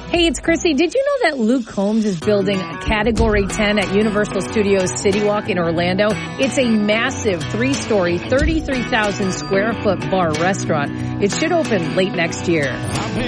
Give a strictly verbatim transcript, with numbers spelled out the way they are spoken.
Hey, it's Chrissy. Did you know that Luke Combs is building a Category ten at Universal Studios City Walk in Orlando? It's a massive three-story, thirty-three thousand square foot bar restaurant. It should open late next year.